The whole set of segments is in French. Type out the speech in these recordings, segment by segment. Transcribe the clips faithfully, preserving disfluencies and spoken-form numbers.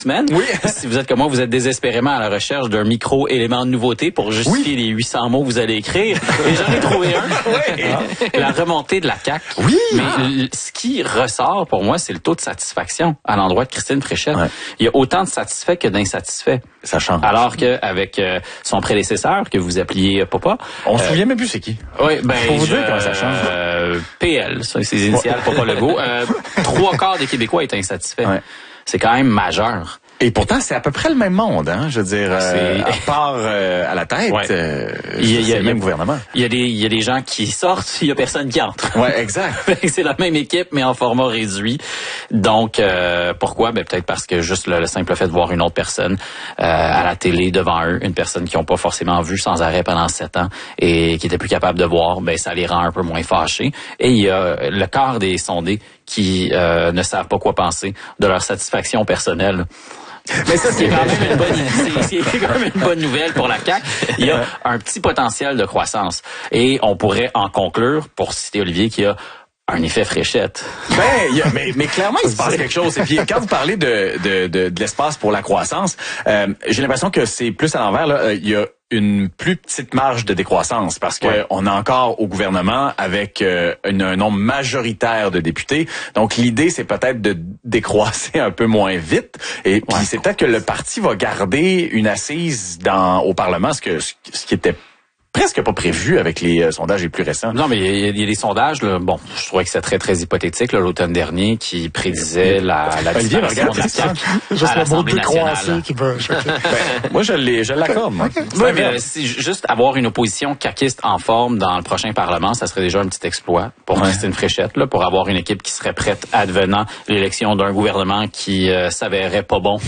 semaine. Oui. Si vous êtes comme moi, vous êtes désespérément à la recherche d'un micro-élément de nouveauté pour justifier oui. les huit cents mots que vous allez écrire. Et j'en ai trouvé un. Oui. La remontée de la C A Q. Oui. Mais ah. ce qui ressort pour moi, c'est le taux de satisfaction à l'endroit de Christine Fréchette. Ouais. Il y a autant de satisfaits que d'insatisfaits. Ça change. Alors qu'avec euh, son prédécesseur, que vous appeliez Papa... On euh, se souvient même plus c'est qui. Oui, ben... Faut vous je, dire comment ça change. Euh, P L, ça, c'est les initiales, Papa Legault. Euh, trois quarts des Québécois étaient insatisfaits. Ouais. C'est quand même majeur. Et pourtant, c'est à peu près le même monde, hein. Je veux dire, euh, à part euh, à la tête, ouais. euh, il y a, il y a, c'est le même gouvernement. Il y a des, il y a des gens qui sortent, il y a personne qui entre. Ouais, exact. C'est la même équipe, mais en format réduit. Donc, euh, pourquoi? Ben peut-être parce que juste le, le simple fait de voir une autre personne euh, à la télé devant eux, une personne qu'ils n'ont pas forcément vue sans arrêt pendant sept ans et qui était plus capable de voir, ben ça les rend un peu moins fâchés. Et il y a le quart des sondés qui euh, ne savent pas quoi penser de leur satisfaction personnelle. Mais ça, c'est quand même une bonne, c'est, c'est quand même une bonne nouvelle pour la C A Q. Il y a un petit potentiel de croissance. Et on pourrait en conclure, pour citer Olivier, qu'il y a un effet Fréchette. Ben, il y a, mais, mais clairement, il se passe quelque chose. Et puis, quand vous parlez de, de, de, de l'espace pour la croissance, euh, j'ai l'impression que c'est plus à l'envers, là. Il y a une plus petite marge de décroissance parce que ouais. on a encore au gouvernement avec euh, une, un nombre majoritaire de députés. Donc l'idée c'est peut-être de décroisser un peu moins vite et puis ouais. c'est peut-être que le parti va garder une assise dans au Parlement, ce que ce, ce qui était presque pas prévu avec les euh, sondages les plus récents. Non, mais il y, y a des sondages, là, bon, je trouvais que c'était très, très hypothétique, là, l'automne dernier, qui prédisaient la, la Olivier, disparition regarde, de la C A Q juste à l'Assemblée nationale. Qui veut, ben, moi, je, l'ai, je l'accorde, moi. Oui, mais si, juste avoir une opposition caquiste en forme dans le prochain Parlement, ça serait déjà un petit exploit pour ouais. Christine Fréchette, là, pour avoir une équipe qui serait prête advenant l'élection d'un gouvernement qui euh, s'avérerait pas bon.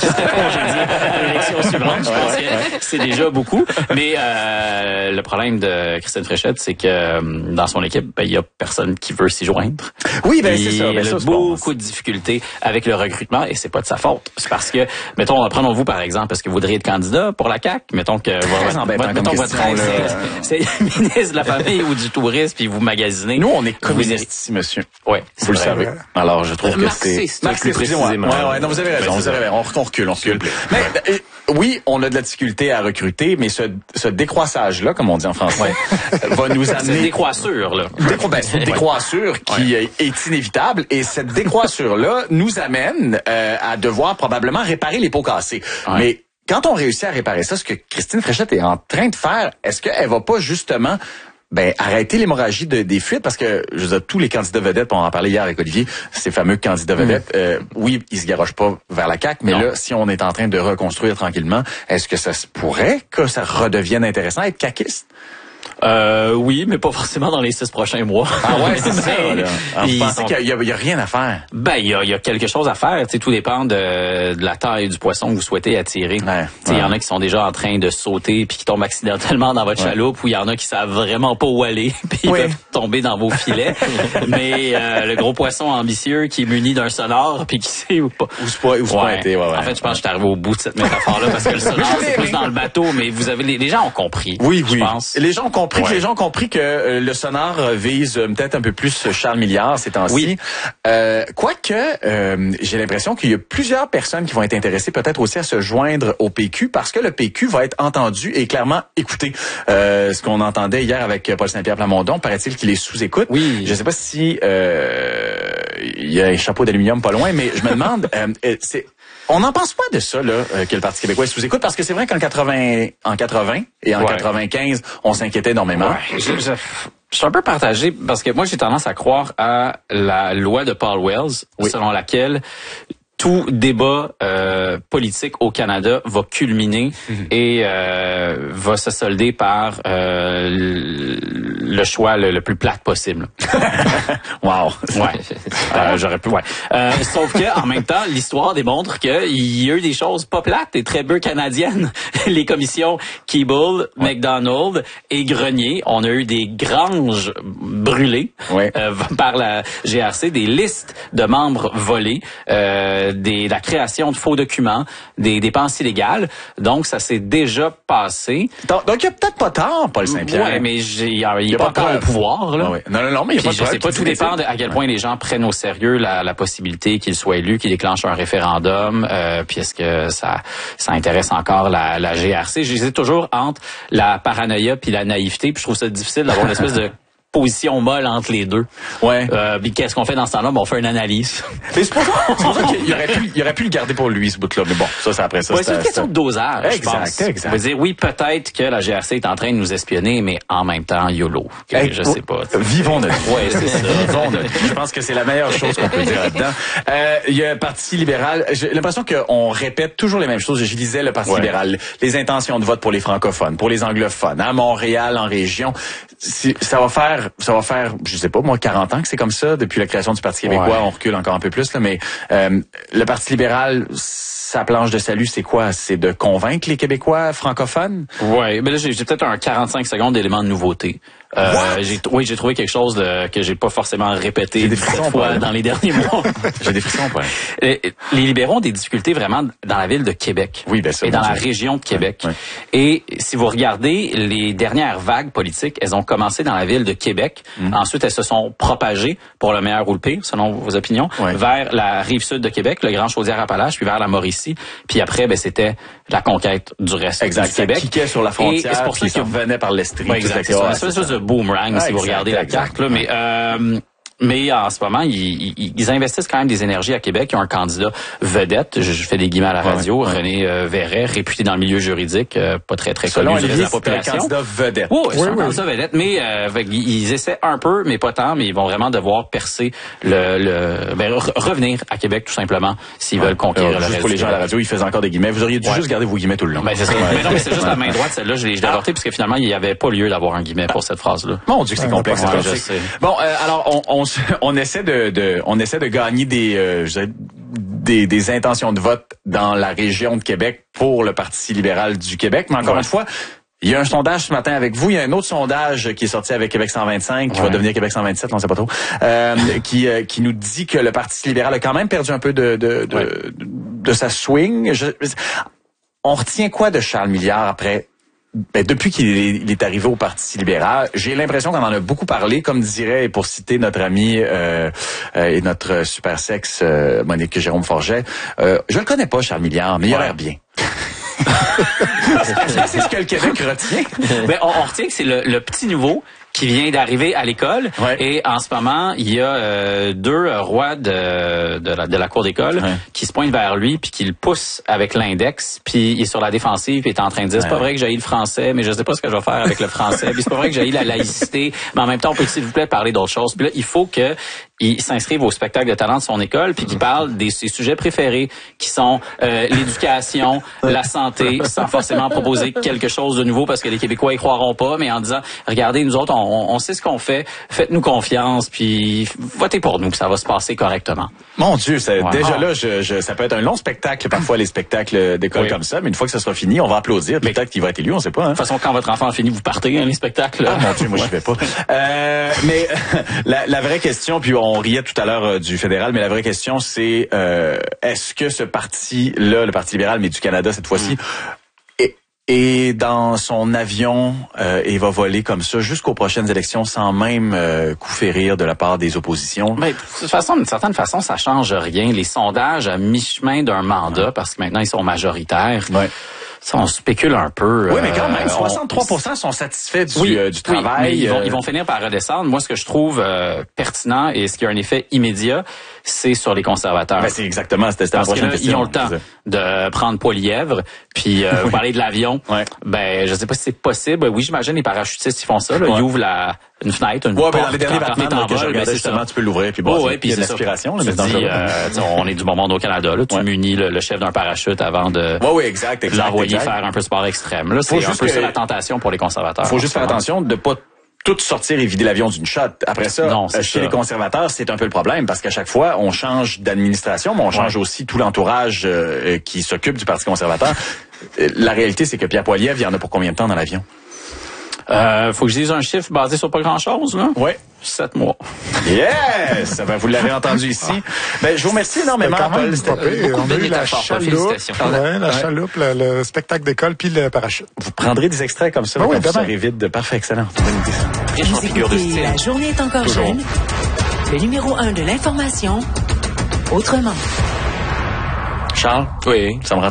à l'élection suivante, je pense que c'est déjà beaucoup. Mais euh, le problème de Christine Fréchette, c'est que dans son équipe, ben, il y a personne qui veut s'y joindre. Oui, ben c'est ça. Ben, il y a ça, beaucoup bon. de difficultés avec le recrutement et c'est pas de sa faute. C'est parce que, mettons, prenons-vous par exemple, est-ce que vous voudriez être candidat pour la C A Q? Mettons que votre, votre, mettons, votre rêve, c'est, c'est ministre de la Famille ou du Tourisme, puis vous magasinez. Nous, on est communistes ici, monsieur. Oui, vous le savez. Alors, je trouve que c'est... Marxiste, plus précisément. Ouais, ouais, non, vous avez raison, vous avez raison. On recule, on recule. Mais, euh, oui, on a de la difficulté à recruter, mais ce, ce décroissage-là, comme on dit en français, va nous amener... C'est une décroissure, là. Décro... Ben, c'est une décroissure qui ouais. est inévitable, et cette décroissure-là nous amène euh, à devoir probablement réparer les pots cassés. Ouais. Mais quand on réussit à réparer ça, ce que Christine Fréchette est en train de faire, est-ce qu'elle va pas justement... Ben, arrêter l'hémorragie de, des fuites, parce que, je veux dire, tous les candidats vedettes, on en parlait hier avec Olivier, ces fameux candidats vedettes, mmh. euh, oui, ils se garochent pas vers la C A Q, mais non. Là, si on est en train de reconstruire tranquillement, est-ce que ça se pourrait que ça redevienne intéressant être caquiste? Euh, oui, mais pas forcément dans les six prochains mois. Ah ouais, c'est ça, là. Alors, vous pensez qu'il y a, il y a rien à faire? Ben, il y a, il y a quelque chose à faire. Tu sais, tout dépend de, de la taille du poisson que vous souhaitez attirer. Ouais, tu sais, il ouais. y en a qui sont déjà en train de sauter puis qui tombent accidentellement dans votre ouais. chaloupe, ou il y en a qui savent vraiment pas où aller puis ils oui. peuvent tomber dans vos filets. Mais euh, le gros poisson ambitieux qui est muni d'un sonar puis qui sait où pas. Où se pointer, ouais. ouais, ouais. En fait, je pense que je suis arrivé au bout de cette métaphore-là parce que le sonar, c'est plus dans le bateau, mais vous avez les, les gens ont compris. Oui, oui. Je pense. Les gens ont compris. Ouais. Que les gens ont compris que euh, le sonar euh, vise euh, peut-être un peu plus Charles Milliard ces temps-ci. Oui. Euh, Quoique, euh, j'ai l'impression qu'il y a plusieurs personnes qui vont être intéressées peut-être aussi à se joindre au P Q parce que le P Q va être entendu et clairement écouté. Euh, ce qu'on entendait hier avec Paul Saint-Pierre Plamondon, paraît-il qu'il est sous-écoute. Oui. Je ne sais pas si euh, il y a un chapeau d'aluminium pas loin, mais je me demande, euh, c'est... On n'en pense pas de ça, là, euh, que le Parti québécois est sous-écoute, parce que c'est vrai qu'en quatre-vingts, en quatre-vingts et en ouais. quatre-vingt-quinze, on s'inquiétait énormément. Ouais. Je, je, je suis un peu partagé, parce que moi, j'ai tendance à croire à la loi de Paul Wells, oui. selon laquelle tout débat euh, politique au Canada va culminer mmh. et euh, va se solder par euh, le choix le, le plus plate possible. Wow. Ouais. Euh, j'aurais pu. Ouais. Euh, sauf que en même temps, l'histoire démontre qu'il y a eu des choses pas plates et très peu canadiennes. Les commissions Keeble, ouais. McDonald et Grenier, on a eu des granges brûlées ouais. euh, par la G R C, des listes de membres volés. Euh, euh, des, la création de faux documents, des dépenses illégales. Donc, ça s'est déjà passé. Donc, donc il y a peut-être pas tort, Paul Saint-Pierre. Oui, mais j'ai, il n'est pas encore au pouvoir. Là. Ah oui. Non, non, non, mais il y a Puis pas de je sais pas, tout dépend de à quel point les gens prennent au sérieux la, la possibilité qu'il soit élu, qu'il déclenche un référendum. Euh, puis est-ce que ça, ça intéresse encore la, la G R C? J'hésite toujours entre la paranoïa puis la naïveté. Puis je trouve ça difficile d'avoir une espèce de position molle entre les deux. Ouais. Euh, puis qu'est-ce qu'on fait dans ce temps-là? Ben, on fait une analyse. Mais c'est pour ça, c'est pour ça qu'il aurait pu, il aurait pu le garder pour lui, ce bout-là. Mais bon, ça, c'est après ça. Ouais, c'est une question de dosage, exact, je pense. Exact. On veut dire, oui, peut-être que la G R C est en train de nous espionner, mais en même temps, YOLO. Que, hey, je sais pas. T'sais. Vivons notre vie. Ouais, c'est ça. Vivons notre vie. Je pense que c'est la meilleure chose qu'on peut dire là-dedans. Euh, il y a un Parti libéral. J'ai l'impression qu'on répète toujours les mêmes choses. Je disais le Parti ouais. libéral. Les intentions de vote pour les francophones, pour les anglophones, à Montréal, en région. Ça va faire, ça va faire, je sais pas, moi, quarante ans que c'est comme ça, depuis la création du Parti québécois. Ouais. On recule encore un peu plus, là, mais euh, le Parti libéral, sa planche de salut, c'est quoi? C'est de convaincre les Québécois francophones? Oui, mais là, j'ai, j'ai peut-être un quarante-cinq secondes d'éléments de nouveauté. Euh, j'ai, oui, j'ai trouvé quelque chose de, que j'ai pas forcément répété des frissons, fois pas, dans les derniers mois. J'ai des frissons, pas. Les, les libéraux ont des difficultés vraiment dans la ville de Québec. Oui, bien sûr. Et dans la région de Québec. Ouais, ouais. Et si vous regardez les dernières vagues politiques, elles ont commencé dans la ville de Québec. Mm. Ensuite, elles se sont propagées, pour le meilleur ou le pire, selon vos opinions, ouais. vers la rive sud de Québec, le Grand Chaudière-Appalaches, puis vers la Mauricie. Puis après, ben, c'était la conquête du reste exact, du Québec. Exact. Qui sur la frontière, et c'est pour ça qu'ils revenaient par l'Estrie. Ouais, exact. C'est une espèce de boomerang, ah, si exact, vous regardez la carte. Là, mais euh, mais en ce moment, ils, ils, ils investissent quand même des énergies à Québec. Ils ont un candidat vedette, je, je fais des guillemets à la radio, ouais, ouais. René euh, Verret, réputé dans le milieu juridique, euh, pas très très Selon connu de la population. C'est un candidat vedette. Oh, oui, c'est un candidat vedette, mais euh, ils essaient un peu, mais pas tant, mais ils vont vraiment devoir percer le, le ben, re- revenir à Québec tout simplement s'ils ouais. veulent conquérir euh, le reste. Pour les gens à la radio, ils faisaient encore des guillemets. Vous auriez dû ouais. juste garder vos guillemets tout le long. Ben c'est ça. mais non, mais c'est juste la main droite, celle-là, je l'ai, je l'ai avortée parce que finalement, il n'y avait pas lieu d'avoir un guillemet pour cette phrase-là. Mon Dieu, c'est complexe. Bon, alors on, on, on essaie de De, de, on essaie de gagner des, euh, je dirais, des, des intentions de vote dans la région de Québec pour le Parti libéral du Québec. Mais encore ouais. une fois, il y a un sondage ce matin avec vous. Il y a un autre sondage qui est sorti avec Québec cent vingt-cinq, qui ouais. va devenir Québec cent vingt-sept, on ne sait pas trop, euh, qui, euh, qui nous dit que le Parti libéral a quand même perdu un peu de, de, de, ouais. de, de sa swing. Je, on retient quoi de Charles Milliard après? Ben, depuis qu'il est, il est arrivé au Parti libéral, j'ai l'impression qu'on en a beaucoup parlé, comme dirait, pour citer notre ami euh, euh, et notre super sexe euh, Monique Jérôme Forget, euh, je le connais pas, Charles Milliard, mais il a l'air bien. C'est ce que le Québec retient. Ben, on, on retient que c'est le, le petit nouveau qui vient d'arriver à l'école. Ouais. Et en ce moment, il y a euh, deux euh, rois de, de, la, de la cour d'école ouais. qui se pointent vers lui puis qui le poussent avec l'index. Puis il est sur la défensive et est en train de dire, ouais. c'est pas vrai que j'haïs le français, mais je sais pas ce que je vais faire avec le français. Puis c'est pas vrai que j'haïs la laïcité, mais en même temps, on peut s'il vous plaît parler d'autres choses. Puis là, il faut que il s'inscrive au spectacle de talent de son école puis qu'il parle de ses sujets préférés qui sont euh, l'éducation, la santé, sans forcément proposer quelque chose de nouveau parce que les Québécois y croiront pas, mais en disant, regardez, nous autres, on, on sait ce qu'on fait, faites-nous confiance puis votez pour nous, puis ça va se passer correctement. Mon Dieu, ça, wow. déjà là, je, je, ça peut être un long spectacle, parfois les spectacles d'école oui. comme ça, mais une fois que ça sera fini, on va applaudir, mais peut-être qu'il va être élu, on sait pas. Hein? De toute façon, quand votre enfant a fini, vous partez, hein, les spectacles. Ah mon Dieu, moi ouais. je vais pas. Euh, mais la, la vraie question, puis on riait tout à l'heure euh, du fédéral, mais la vraie question, c'est euh, est-ce que ce parti-là, le Parti libéral, mais du Canada cette fois-ci, mm. est, est dans son avion euh, et va voler comme ça jusqu'aux prochaines élections sans même euh, coup férir de la part des oppositions? Mais de toute façon, d'une certaine façon, ça change rien. Les sondages à mi-chemin d'un mandat, ouais. parce que maintenant ils sont majoritaires. Ouais. Ça, on spécule un peu. Oui, mais quand même, soixante-trois pour cent sont satisfaits du, oui, euh, du travail. Oui, mais ils, vont, ils vont finir par redescendre. Moi, ce que je trouve euh, pertinent et ce qui a un effet immédiat, c'est sur les conservateurs. Ben, c'est exactement, c'était la prochaine question. Ils ont le temps de prendre Poilièvre, puis euh, oui. vous parlez de l'avion. Ouais. Ben, je sais pas si c'est possible. Oui, j'imagine les parachutistes, ils font ça. Là. Ouais. Ils ouvrent la, une fenêtre, une ouais, porte. Ben, dans les derniers bâtiments que je regardais, ben, justement, tu peux l'ouvrir, puis bon, oh, ouais, il y a de l'aspiration. Tu dis, euh, on est du bon monde au Canada. Là. Tu ouais. munis le, le chef d'un parachute avant de ouais, oui, exact, exact, l'envoyer exact. faire un peu sport extrême. Là, c'est un peu ça la tentation pour les conservateurs. Il faut juste faire attention de pas tout sortir et vider l'avion d'une shot. Après ça, non, chez ça. Les conservateurs, c'est un peu le problème parce qu'à chaque fois, on change d'administration, mais on change ouais. aussi tout l'entourage euh, qui s'occupe du Parti conservateur. La réalité, c'est que Pierre Poilievre, il y en a pour combien de temps dans l'avion? Euh, faut que je dise un chiffre basé sur pas grand-chose, là. Oui. Sept mois. Yes! Ben, vous l'avez entendu ici. Ben, je vous remercie énormément, Paul. C'était beaucoup de métaphores. Félicitations. Ouais, la chaloupe, le, le spectacle d'école, puis le parachute. Vous prendrez des extraits comme ça, ben oui, quand vous serez vide. Parfait, excellent. Bonne idée, ça. Riche en figure de style. La journée est encore Toujours. jeune. Le numéro un de l'information, autrement. Charles? Oui. Ça me rend